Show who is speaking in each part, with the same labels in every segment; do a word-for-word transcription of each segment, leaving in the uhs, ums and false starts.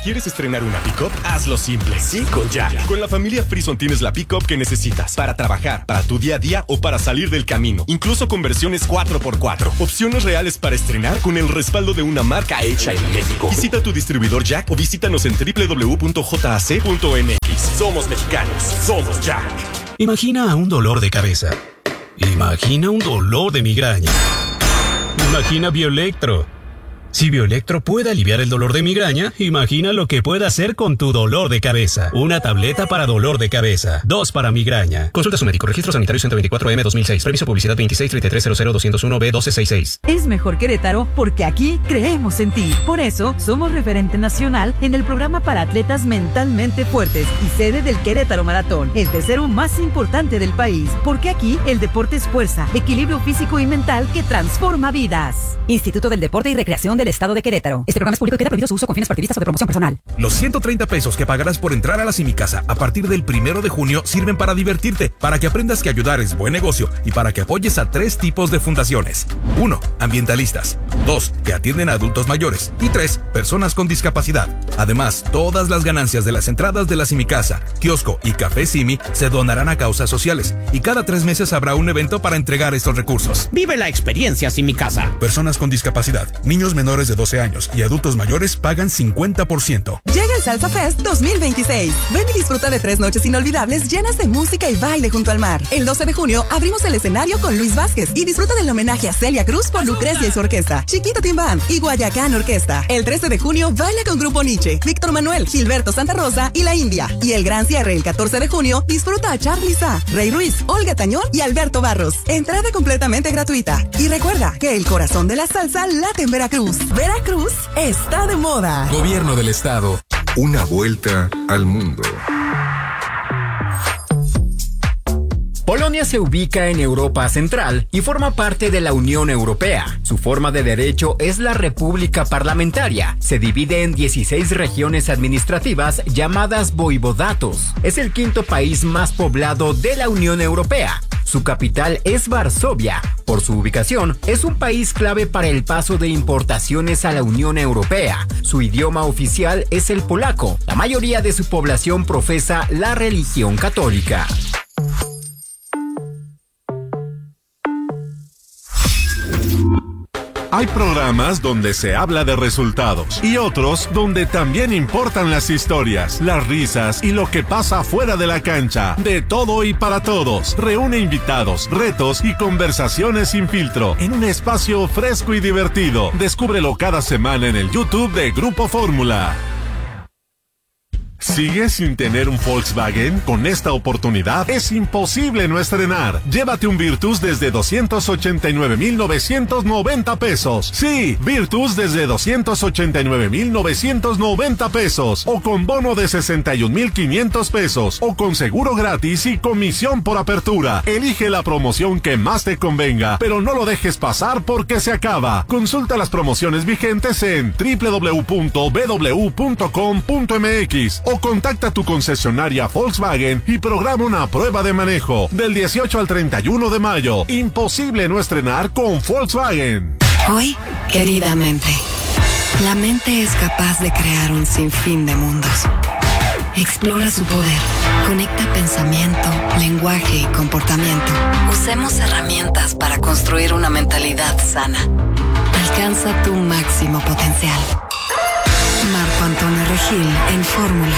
Speaker 1: ¿Quieres estrenar una pick-up? Hazlo simple, sí, con Jack. Con la familia Frison tienes la pick-up que necesitas para trabajar, para tu día a día o para salir del camino. Incluso con versiones cuatro por cuatro. Opciones reales para estrenar con el respaldo de una marca hecha en México. Visita tu distribuidor Jack o visítanos en doble u doble u doble u punto j a c punto m x. Somos mexicanos, somos Jack.
Speaker 2: Imagina un dolor de cabeza. Imagina un dolor de migraña. Imagina Bioelectro. Si Bioelectro puede aliviar el dolor de migraña, imagina lo que puede hacer con tu dolor de cabeza. Una tableta para dolor de cabeza. Dos para migraña. Consulta a su médico. Registro sanitario ciento veinticuatro M dos mil seis. Previso publicidad veintiséis treinta y tres cero cero dos cero uno B doce sesenta y seis.
Speaker 3: Es mejor Querétaro porque aquí creemos en ti. Por eso, somos referente nacional en el programa para atletas mentalmente fuertes y sede del Querétaro Maratón, el tercero más importante del país. Porque aquí el deporte es fuerza, equilibrio físico y mental que transforma vidas. Instituto del Deporte y Recreación del Estado de Querétaro. Este programa es público y queda prohibido su uso con fines partidistas o de promoción personal.
Speaker 4: Los ciento treinta pesos que pagarás por entrar a la Simicasa a partir del primero de junio sirven para divertirte, para que aprendas que ayudar es buen negocio y para que apoyes a tres tipos de fundaciones. Uno, ambientalistas. Dos, que atienden a adultos mayores. Y tres, personas con discapacidad. Además, todas las ganancias de las entradas de la Simicasa, kiosco y café Simi se donarán a causas sociales. Y cada tres meses habrá un evento para entregar estos recursos.
Speaker 5: Vive la experiencia Simicasa.
Speaker 4: Personas con discapacidad, niños menores de doce años y adultos mayores pagan cincuenta por ciento.
Speaker 6: Llega el Salsa Fest dos mil veintiséis. Ven y disfruta de tres noches inolvidables llenas de música y baile junto al mar. El doce de junio abrimos el escenario con Luis Vázquez y disfruta del homenaje a Celia Cruz por Lucrecia y su orquesta, Chiquito Timbán y Guayacán Orquesta. El trece de junio baila con Grupo Nietzsche, Víctor Manuel, Gilberto Santa Rosa y La India. Y el gran cierre el catorce de junio disfruta a Charly Sa, Rey Ruiz, Olga Tañón y Alberto Barros. Entrada completamente gratuita. Y recuerda que el corazón de la salsa late en Veracruz. Veracruz está de moda.
Speaker 7: Gobierno del Estado. Una vuelta al mundo.
Speaker 8: Polonia se ubica en Europa Central y forma parte de la Unión Europea. Su forma de derecho es la República Parlamentaria. Se divide en dieciséis regiones administrativas llamadas voivodatos. Es el quinto país más poblado de la Unión Europea. Su capital es Varsovia. Por su ubicación, es un país clave para el paso de importaciones a la Unión Europea. Su idioma oficial es el polaco. La mayoría de su población profesa la religión católica.
Speaker 9: Hay programas donde se habla de resultados y otros donde también importan las historias, las risas y lo que pasa fuera de la cancha. De todo y para todos. Reúne invitados, retos y conversaciones sin filtro en un espacio fresco y divertido. Descúbrelo cada semana en el YouTube de Grupo Fórmula. ¿Sigues sin tener un Volkswagen? Con esta oportunidad es imposible no estrenar. Llévate un Virtus desde doscientos ochenta y nueve mil novecientos noventa pesos. Sí, Virtus desde doscientos ochenta y nueve mil novecientos noventa pesos. O con bono de sesenta y un mil quinientos pesos. O con seguro gratis y comisión por apertura. Elige la promoción que más te convenga, pero no lo dejes pasar porque se acaba. Consulta las promociones vigentes en doble u doble u doble u punto b w punto com punto m x o contacta a tu concesionaria Volkswagen y programa una prueba de manejo del dieciocho al treinta y uno de mayo. Imposible no estrenar con Volkswagen.
Speaker 10: Hoy, querida mente, la mente es capaz de crear un sinfín de mundos. Explora su poder. Conecta pensamiento, lenguaje y comportamiento. Usemos herramientas para construir una mentalidad sana. Alcanza tu máximo potencial. Marco Antonio Regil en Fórmula.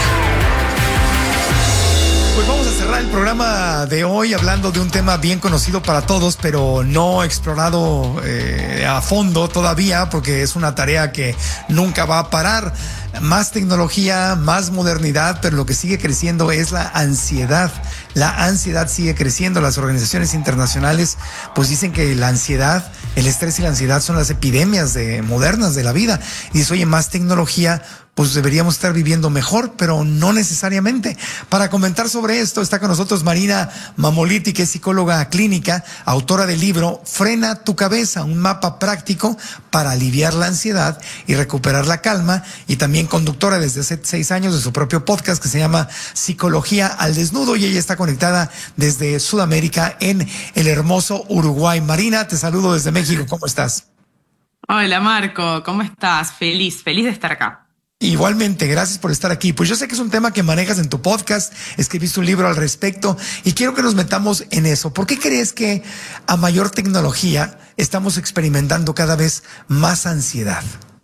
Speaker 11: Pues vamos a cerrar el programa de hoy hablando de un tema bien conocido para todos, pero no explorado eh, a fondo todavía, porque es una tarea que nunca va a parar. Más tecnología, más modernidad, pero lo que sigue creciendo es la ansiedad. La ansiedad sigue creciendo. Las organizaciones internacionales pues dicen que la ansiedad, el estrés y la ansiedad son las epidemias de, modernas de la vida. Y dice, oye, más tecnología, pues deberíamos estar viviendo mejor, pero no necesariamente. Para comentar sobre esto está con nosotros Marina Mamoliti, que es psicóloga clínica, autora del libro Frena tu cabeza, un mapa práctico para aliviar la ansiedad y recuperar la calma, y también conductora desde hace seis años de su propio podcast que se llama Psicología al Desnudo, y ella está conectada desde Sudamérica en el hermoso Uruguay. Marina, te saludo desde México, ¿cómo estás?
Speaker 12: Hola Marco, ¿cómo estás? Feliz, feliz de estar acá.
Speaker 11: Igualmente, gracias por estar aquí. Pues yo sé que es un tema que manejas en tu podcast, escribiste un libro al respecto y quiero que nos metamos en eso. ¿Por qué crees que a mayor tecnología estamos experimentando cada vez más ansiedad?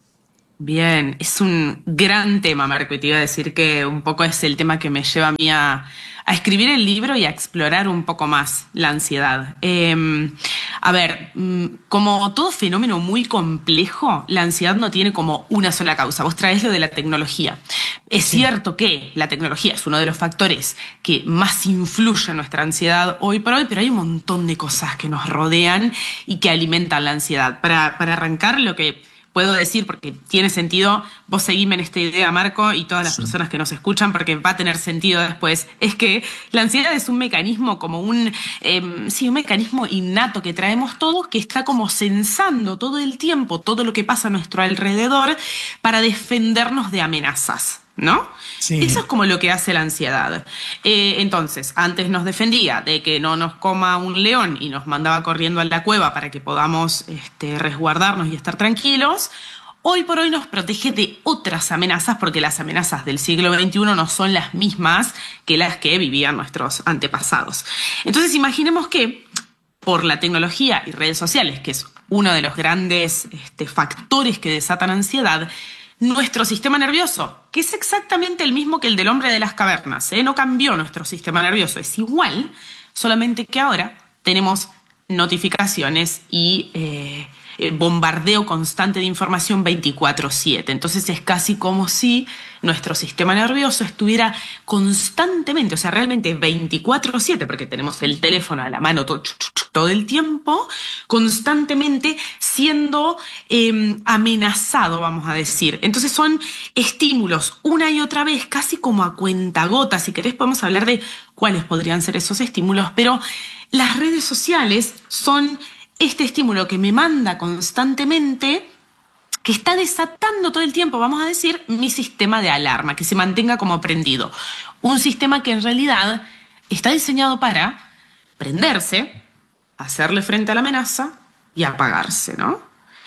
Speaker 12: Bien, es un gran tema, Marco, y te iba a decir que un poco es el tema que me lleva a mí a, a escribir el libro y a explorar un poco más la ansiedad. Eh, a ver, como todo fenómeno muy complejo, la ansiedad no tiene como una sola causa. Vos traés lo de la tecnología. Es sí. cierto que la tecnología es uno de los factores que más influye en nuestra ansiedad hoy por hoy, pero hay un montón de cosas que nos rodean y que alimentan la ansiedad. Para, para arrancar, lo que puedo decir, porque tiene sentido, vos seguime en esta idea, Marco, y todas las sí. personas que nos escuchan, porque va a tener sentido después, es que la ansiedad es un mecanismo como un, eh, sí, un mecanismo innato que traemos todos, que está como sensando todo el tiempo todo lo que pasa a nuestro alrededor para defendernos de amenazas, ¿no? Sí. Eso es como lo que hace la ansiedad. Eh, entonces, antes nos defendía de que no nos coma un león y nos mandaba corriendo a la cueva para que podamos este, resguardarnos y estar tranquilos. Hoy por hoy nos protege de otras amenazas, porque las amenazas del siglo veintiuno no son las mismas que las que vivían nuestros antepasados. Entonces, imaginemos que por la tecnología y redes sociales, que es uno de los grandes este, factores que desatan ansiedad, nuestro sistema nervioso, que es exactamente el mismo que el del hombre de las cavernas, ¿eh? No cambió nuestro sistema nervioso, es igual, solamente que ahora tenemos notificaciones y eh, bombardeo constante de información veinticuatro siete. Entonces es casi como si nuestro sistema nervioso estuviera constantemente, o sea, realmente veinticuatro siete, porque tenemos el teléfono a la mano todo, todo el tiempo, constantemente siendo eh, amenazado, vamos a decir. Entonces son estímulos una y otra vez, casi como a cuentagotas. Si querés podemos hablar de cuáles podrían ser esos estímulos, pero las redes sociales son este estímulo que me manda constantemente, que está desatando todo el tiempo, vamos a decir, mi sistema de alarma, que se mantenga como prendido. Un sistema que en realidad está diseñado para prenderse, hacerle frente a la amenaza y apagarse, ¿no?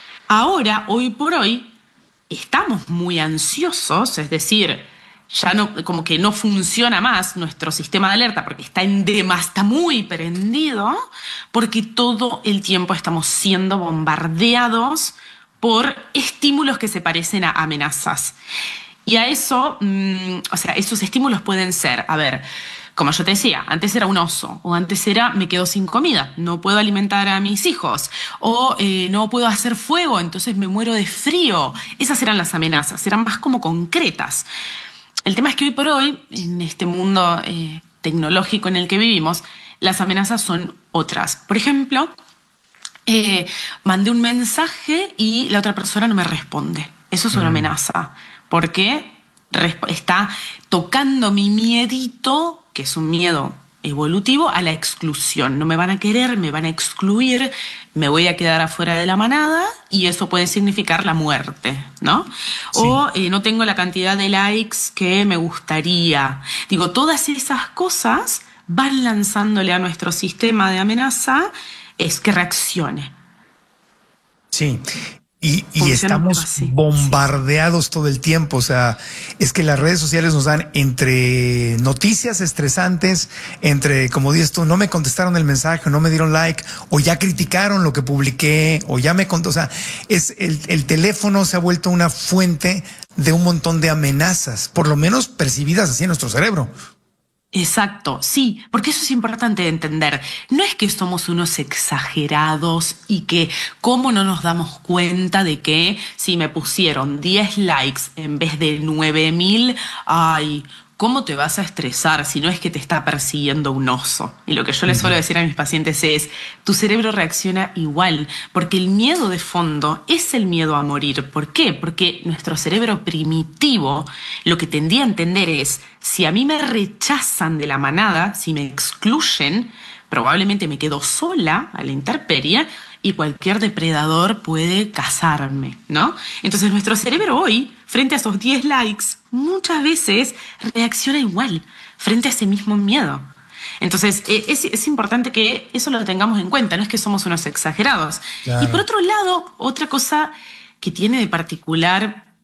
Speaker 12: Ahora, hoy por hoy, estamos muy ansiosos, es decir, ya no, como que no funciona más nuestro sistema de alerta porque está en dema, está muy prendido, porque todo el tiempo estamos siendo bombardeados por estímulos que se parecen a amenazas. Y a eso, mmm, o sea, esos estímulos pueden ser, a ver, como yo te decía, antes era un oso, o antes era me quedo sin comida, no puedo alimentar a mis hijos, o eh, no puedo hacer fuego, entonces me muero de frío. Esas eran las amenazas, eran más como concretas. El tema es que hoy por hoy, en este mundo eh, tecnológico en el que vivimos, las amenazas son otras. Por ejemplo, eh, mandé un mensaje y la otra persona no me responde. Eso es una mm. amenaza, porque está tocando mi miedito, que es un miedo evolutivo, a la exclusión. No me van a querer, me van a excluir, me voy a quedar afuera de la manada y eso puede significar la muerte, ¿no? Sí. O eh, no tengo la cantidad de likes que me gustaría. Digo, todas esas cosas van lanzándole a nuestro sistema de amenaza es que reaccione.
Speaker 11: Sí. Y, y estamos así, bombardeados sí. todo el tiempo. O sea, es que las redes sociales nos dan entre noticias estresantes, entre, como dices tú, no me contestaron el mensaje, o no me dieron like, o ya criticaron lo que publiqué, o ya me contó. O sea, es el, el teléfono se ha vuelto una fuente de un montón de amenazas, por lo menos percibidas así en nuestro cerebro.
Speaker 12: Exacto, sí, porque eso es importante de entender. No es que somos unos exagerados y que cómo no nos damos cuenta de que si me pusieron diez likes en vez de nueve mil, ay, ¿cómo te vas a estresar si no es que te está persiguiendo un oso? Y lo que yo les suelo decir a mis pacientes es, tu cerebro reacciona igual, porque el miedo de fondo es el miedo a morir. ¿Por qué? Porque nuestro cerebro primitivo lo que tendría a entender es, si a mí me rechazan de la manada, si me excluyen, probablemente me quedo sola a la intemperie y cualquier depredador puede cazarme, ¿no? Entonces nuestro cerebro hoy, frente a esos diez likes, muchas veces reacciona igual frente a ese mismo miedo. Entonces es, es importante que eso lo tengamos en cuenta, no es que somos unos exagerados. Claro. Y por otro lado, otra cosa que tiene de particular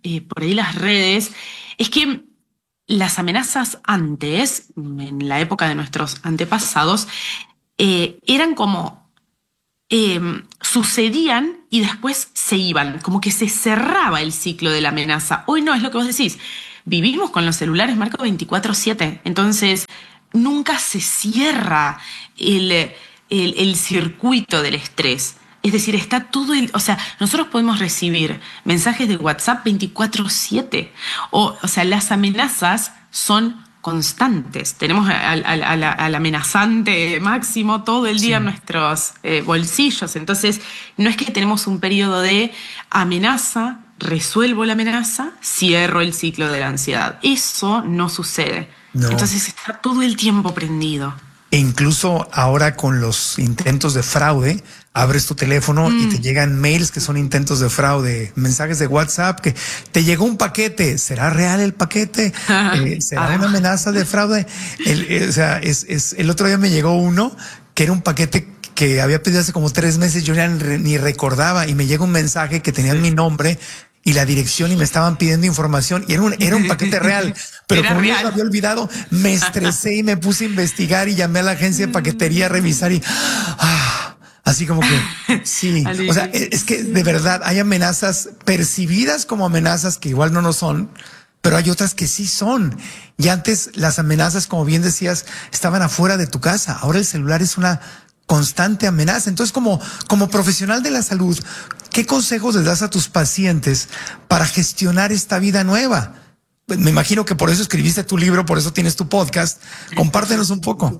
Speaker 12: eh, por ahí las redes, es que las amenazas antes, en la época de nuestros antepasados, eh, eran como eh, sucedían y después se iban, como que se cerraba el ciclo de la amenaza. Hoy no, es lo que vos decís. Vivimos con los celulares, Marco, veinticuatro siete. Entonces, nunca se cierra el, el, el circuito del estrés. Es decir, está todo el... O sea, nosotros podemos recibir mensajes de WhatsApp veinticuatro siete. O, o sea, las amenazas son constantes. Tenemos al, al, al, al amenazante máximo todo el día sí. en nuestros eh, bolsillos. Entonces, no es que tenemos un periodo de amenaza, resuelvo la amenaza, cierro el ciclo de la ansiedad. Eso no sucede. No. Entonces, está todo el tiempo prendido.
Speaker 11: E incluso ahora con los intentos de fraude, abres tu teléfono mm. y te llegan mails que son intentos de fraude, mensajes de WhatsApp que te llegó un paquete. ¿Será real el paquete? eh, ¿Será ah. una amenaza de fraude? El, eh, o sea, es, es, el otro día me llegó uno que era un paquete que había pedido hace como tres meses, yo ya ni, ni recordaba, y me llega un mensaje que tenía sí. mi nombre y la dirección y me estaban pidiendo información y era un, era un paquete real, pero como real. Yo lo había olvidado, me estresé y me puse a investigar y llamé a la agencia de paquetería a revisar y ah, así como que sí, o sea, es que de verdad hay amenazas percibidas como amenazas que igual no lo son, pero hay otras que sí son. Y antes las amenazas, como bien decías, estaban afuera de tu casa. Ahora el celular es una constante amenaza. Entonces, como, como profesional de la salud, ¿qué consejos les das a tus pacientes para gestionar esta vida nueva? Me imagino que por eso escribiste tu libro, por eso tienes tu podcast. Compártenos un poco.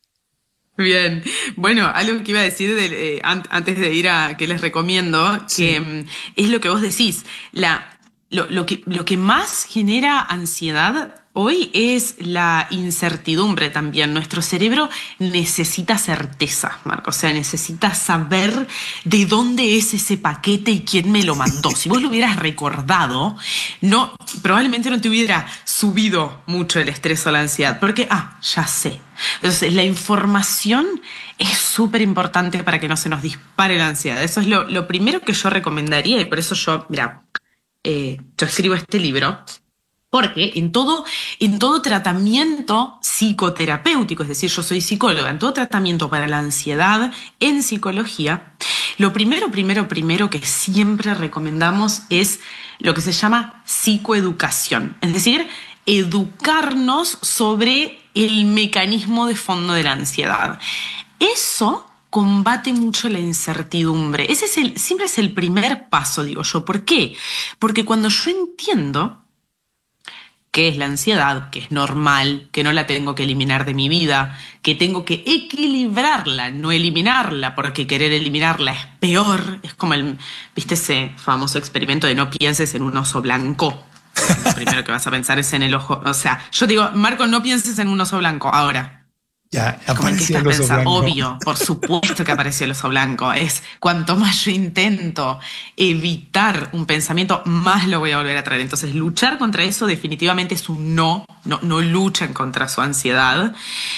Speaker 12: Bien, bueno, algo que iba a decir de, eh, an- antes de ir a qué les recomiendo, sí. que um, es lo que vos decís, la, lo, lo, que, lo que más genera ansiedad hoy es la incertidumbre también. Nuestro cerebro necesita certeza, Marco. O sea, necesita saber de dónde es ese paquete y quién me lo mandó. Si vos lo hubieras recordado, no, probablemente no te hubiera subido mucho el estrés o la ansiedad. Porque, ah, ya sé. Entonces, la información es súper importante para que no se nos dispare la ansiedad. Eso es lo, lo primero que yo recomendaría, y por eso yo, mira, eh, yo escribo este libro. Porque en todo, en todo tratamiento psicoterapéutico, es decir, yo soy psicóloga, en todo tratamiento para la ansiedad en psicología, lo primero, primero, primero que siempre recomendamos es lo que se llama psicoeducación. Es decir, educarnos sobre el mecanismo de fondo de la ansiedad. Eso combate mucho la incertidumbre. Ese es el, siempre es el primer paso, digo yo. ¿Por qué? Porque cuando yo entiendo qué es la ansiedad, que es normal, que no la tengo que eliminar de mi vida, que tengo que equilibrarla, no eliminarla, porque querer eliminarla es peor. Es como el, ¿viste ese famoso experimento de no pienses en un oso blanco? Lo primero que vas a pensar es en el ojo. O sea, yo digo, Marco, no pienses en un oso blanco ahora.
Speaker 11: Ya apareció el oso blanco.
Speaker 12: Obvio, por supuesto que apareció el oso blanco. Es cuanto más yo intento evitar un pensamiento, más lo voy a volver a traer. Entonces, luchar contra eso definitivamente es un no. No, no luchan contra su ansiedad.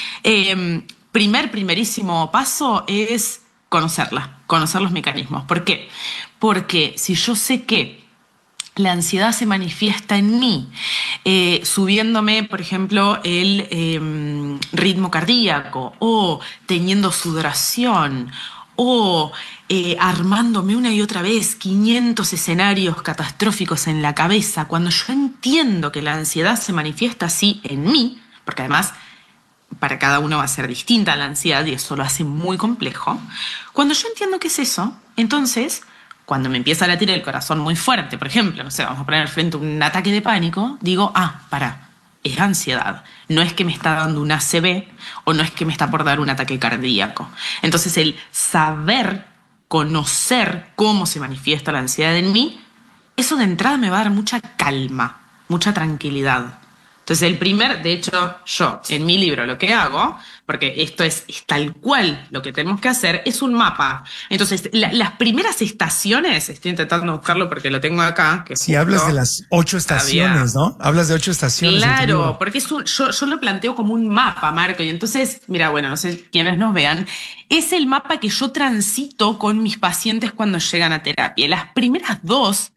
Speaker 12: Eh, primer, primerísimo paso es conocerla, conocer los mecanismos. ¿Por qué? Porque si yo sé que la ansiedad se manifiesta en mí, eh, subiéndome, por ejemplo, el eh, ritmo cardíaco, o teniendo sudoración, o eh, armándome una y otra vez quinientos escenarios catastróficos en la cabeza. Cuando yo entiendo que la ansiedad se manifiesta así en mí, porque además para cada uno va a ser distinta la ansiedad y eso lo hace muy complejo, cuando yo entiendo qué es eso, entonces cuando me empieza a latir el corazón muy fuerte, por ejemplo, no sé, vamos a poner frente a un ataque de pánico, digo, ah, pará, es ansiedad. No es que me está dando un A C V o no es que me está por dar un ataque cardíaco. Entonces, el saber, conocer cómo se manifiesta la ansiedad en mí, eso de entrada me va a dar mucha calma, mucha tranquilidad. Entonces, el primer, de hecho, yo en mi libro lo que hago, porque esto es, es tal cual lo que tenemos que hacer, es un mapa. Entonces, la, las primeras estaciones, estoy intentando buscarlo porque lo tengo acá. Que
Speaker 11: si hablas de las ocho estaciones, había, ¿no? Hablas de ocho estaciones.
Speaker 12: Claro, porque es un, yo, yo lo planteo como un mapa, Marco, y entonces, mira, bueno, no sé quiénes nos vean, es el mapa que yo transito con mis pacientes cuando llegan a terapia. Las primeras dos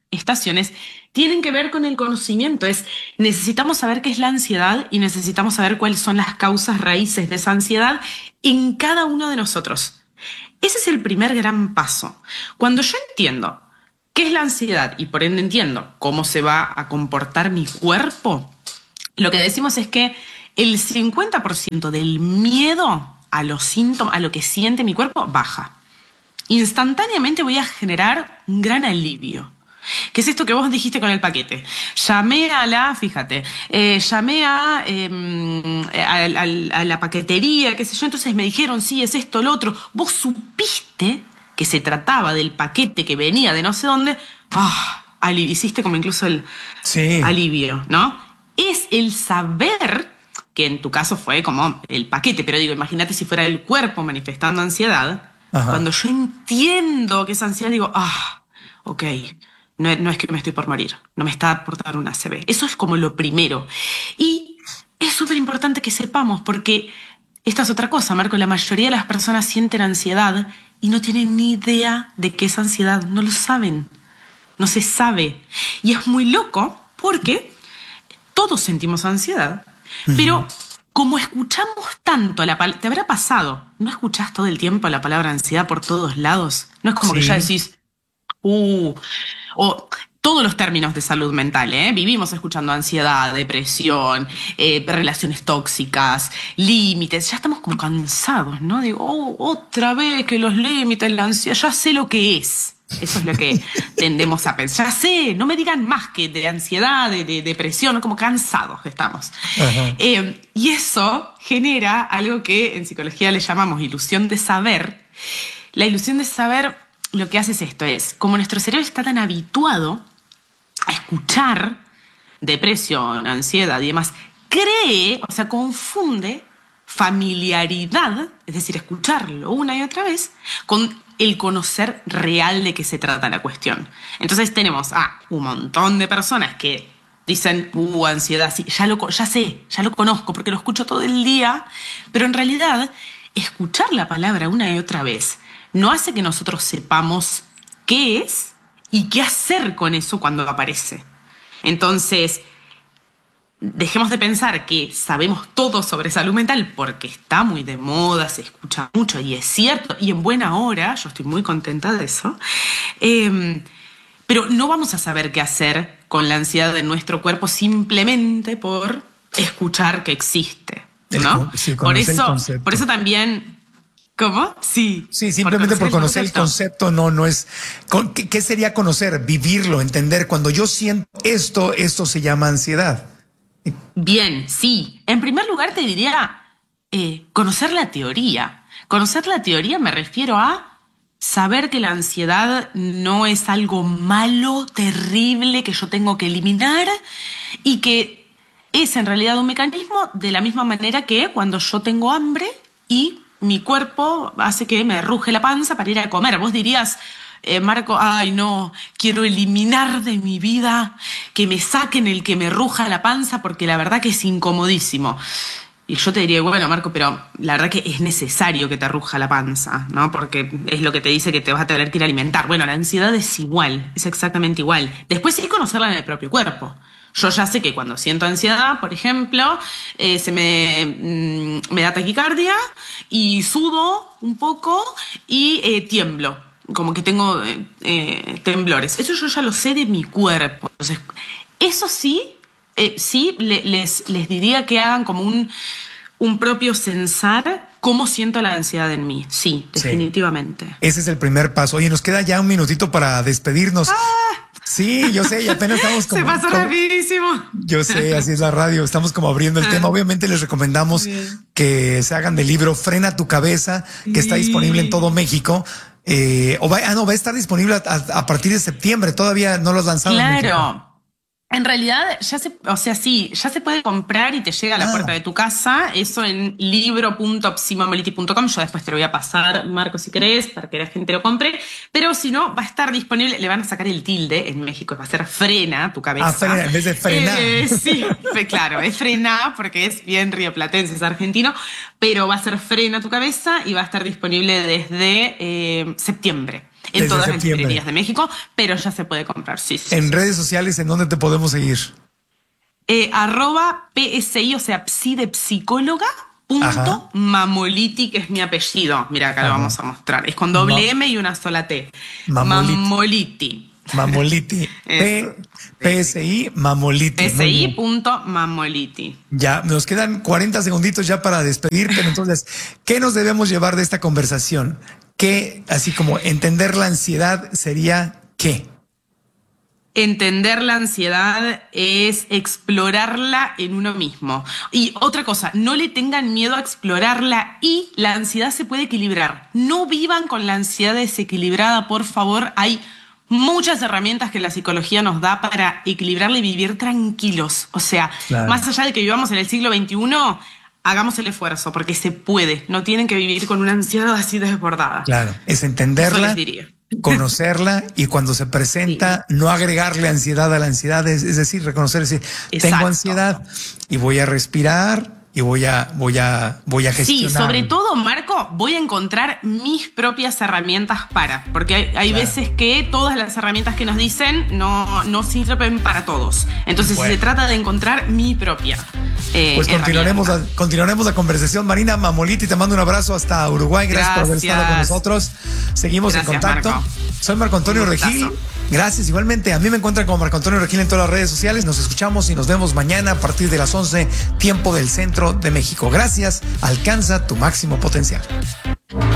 Speaker 12: estaciones tienen que ver con el conocimiento. Es, necesitamos saber qué es la ansiedad y necesitamos saber cuáles son las causas raíces de esa ansiedad en cada uno de nosotros. Ese es el primer gran paso. Cuando yo entiendo qué es la ansiedad y por ende entiendo cómo se va a comportar mi cuerpo, lo que decimos es que el cincuenta por ciento del miedo a los síntomas, a lo que siente mi cuerpo, baja. Instantáneamente voy a generar un gran alivio. ¿Qué es esto que vos dijiste con el paquete? Llamé a la, fíjate, eh, llamé a, eh, a, a, a la paquetería, qué sé yo, entonces me dijeron, sí, es esto, lo otro. Vos supiste que se trataba del paquete que venía de no sé dónde. Ah, alivio, hiciste como incluso el sí. alivio, ¿no? Es el saber, que en tu caso fue como el paquete, pero digo, imagínate si fuera el cuerpo manifestando ansiedad. Ajá. Cuando yo entiendo que es ansiedad, digo, ah, ok. No, no es que me estoy por morir, no me está por dar una A C V. Eso es como lo primero. Y es súper importante que sepamos, porque esta es otra cosa, Marco. La mayoría de las personas sienten ansiedad y no tienen ni idea de qué es ansiedad. No lo saben. No se sabe. Y es muy loco porque todos sentimos ansiedad, uh-huh. pero como escuchamos tanto la palabra... ¿Te habrá pasado? ¿No escuchás todo el tiempo la palabra ansiedad por todos lados? No es como sí. que ya decís... Uh, o todos los términos de salud mental, ¿eh? Vivimos escuchando ansiedad, depresión, eh, relaciones tóxicas, límites. Ya estamos como cansados, ¿no? Digo, oh, otra vez que los límites, la ansiedad, ya sé lo que es. Eso es lo que tendemos a pensar. Ya sé, no me digan más que de ansiedad, de, de depresión, como cansados que estamos. Eh, y eso genera algo que en psicología le llamamos ilusión de saber. La ilusión de saber... Lo que hace es esto, es como nuestro cerebro está tan habituado a escuchar depresión, ansiedad y demás, cree, o sea, confunde familiaridad, es decir, escucharlo una y otra vez, con el conocer real de qué se trata la cuestión. Entonces tenemos a un montón de personas que dicen, uh, ansiedad, sí, ya, lo, ya sé, ya lo conozco porque lo escucho todo el día, pero en realidad escuchar la palabra una y otra vez no hace que nosotros sepamos qué es y qué hacer con eso cuando aparece. Entonces, dejemos de pensar que sabemos todo sobre salud mental porque está muy de moda, se escucha mucho y es cierto, y en buena hora, yo estoy muy contenta de eso, eh, pero no vamos a saber qué hacer con la ansiedad de nuestro cuerpo simplemente por escuchar que existe, ¿no? Sí, por eso, por eso también... ¿Cómo? Sí.
Speaker 11: Sí, simplemente por conocer, por conocer el, concepto. el concepto, no, no es... ¿Qué, ¿Qué sería conocer? Vivirlo, entender. Cuando yo siento esto, esto se llama ansiedad.
Speaker 12: Bien, sí. En primer lugar te diría eh, conocer la teoría. Conocer la teoría me refiero a saber que la ansiedad no es algo malo, terrible, que yo tengo que eliminar y que es en realidad un mecanismo de la misma manera que cuando yo tengo hambre y... mi cuerpo hace que me ruge la panza para ir a comer. Vos dirías, eh, Marco, ay no, quiero eliminar de mi vida que me saquen el que me ruja la panza porque la verdad que es incomodísimo. Y yo te diría, bueno, Marco, pero la verdad que es necesario que te ruja la panza, ¿no? Porque es lo que te dice que te vas a tener que ir a alimentar. Bueno, la ansiedad es igual, es exactamente igual. Después sí conocerla en el propio cuerpo. Yo ya sé que cuando siento ansiedad, por ejemplo, eh, se me, mm, me da taquicardia y sudo un poco y eh, tiemblo, como que tengo eh, eh, temblores. Eso yo ya lo sé de mi cuerpo. Entonces, eso sí, eh, sí le, les, les diría que hagan como un, un propio censar cómo siento la ansiedad en mí. Sí, definitivamente.
Speaker 11: Sí. Ese es el primer paso. Oye, nos queda ya un minutito para despedirnos. ¡Ah! Sí, yo sé, y apenas estamos como...
Speaker 12: Se pasó como, rapidísimo.
Speaker 11: Yo sé, así es la radio, estamos como abriendo el ah, tema. Obviamente les recomendamos bien. que se hagan del libro Frena tu cabeza, que sí. está disponible en todo México. Eh, o va, ah, no, va a estar disponible a, a partir de septiembre, todavía no lo has lanzado.
Speaker 12: Claro. En realidad, ya se, o sea, sí, ya se puede comprar y te llega a la ah. puerta de tu casa. Eso en libro punto psimomoliti punto com. Yo después te lo voy a pasar, Marco, si querés, para que la gente lo compre. Pero si no, va a estar disponible. Le van a sacar el tilde en México. Va a ser Frena tu cabeza.
Speaker 11: Ah, frena, en vez de frenar.
Speaker 12: Eh, sí, claro, es Frena porque es bien rioplatense, es argentino. Pero va a ser Frena tu cabeza y va a estar disponible desde eh, septiembre. en
Speaker 11: Desde
Speaker 12: todas
Speaker 11: septiembre.
Speaker 12: las librerías de México, pero ya se puede comprar, sí, sí.
Speaker 11: En
Speaker 12: sí.
Speaker 11: redes sociales, ¿en dónde te podemos seguir?
Speaker 12: Eh, arroba P S I, o sea, psi de psicóloga, punto
Speaker 11: Ajá.
Speaker 12: Mamoliti, que es mi apellido. Mira, acá
Speaker 11: Ajá.
Speaker 12: lo vamos a mostrar. Es con doble
Speaker 11: Ma-
Speaker 12: M y una sola T.
Speaker 11: Mamoliti.
Speaker 12: Mamoliti.
Speaker 11: Mamoliti. P- PSI Mamoliti. Muy
Speaker 12: PSI
Speaker 11: bien.
Speaker 12: punto Mamoliti.
Speaker 11: Ya, nos quedan cuarenta segunditos ya para despedir, pero entonces, ¿qué nos debemos llevar de esta conversación? ¿Qué, así como entender la ansiedad sería qué?
Speaker 12: Entender la ansiedad es explorarla en uno mismo. Y otra cosa, no le tengan miedo a explorarla y la ansiedad se puede equilibrar. No vivan con la ansiedad desequilibrada, por favor. Hay muchas herramientas que la psicología nos da para equilibrarla y vivir tranquilos. O sea,
Speaker 11: Claro.
Speaker 12: más allá de que vivamos en el siglo veintiuno, hagamos el esfuerzo porque se puede. No tienen que vivir con una ansiedad así desbordada.
Speaker 11: Claro, es
Speaker 12: Eso
Speaker 11: entenderla,
Speaker 12: les diría.
Speaker 11: conocerla y cuando se presenta, no agregarle ansiedad a la ansiedad, es, es decir, reconocer, decir,
Speaker 12: Exacto.
Speaker 11: tengo ansiedad y voy a respirar y voy a, voy a, voy a gestionar.
Speaker 12: Sí, sobre todo, Marco, voy a encontrar mis propias herramientas para, porque hay, hay
Speaker 11: Claro.
Speaker 12: veces que todas las herramientas que nos dicen no, no sirven para todos. Entonces,
Speaker 11: Bueno.
Speaker 12: se trata de encontrar mi propia. eh,
Speaker 11: Pues continuaremos la,
Speaker 12: herramienta.
Speaker 11: continuaremos la conversación. Marina Mamoliti, te mando un abrazo hasta Uruguay. Gracias, por haber estado con
Speaker 12: Gracias.
Speaker 11: nosotros. Seguimos
Speaker 12: Gracias,
Speaker 11: en contacto.
Speaker 12: Marco.
Speaker 11: Soy Marco Antonio
Speaker 12: Un gustazo.
Speaker 11: Regil. Gracias, igualmente. A mí me encuentran como Marco Antonio Regil en todas las redes sociales. Nos escuchamos y nos vemos mañana a partir de las once, tiempo del centro de México. Gracias. Alcanza tu máximo potencial.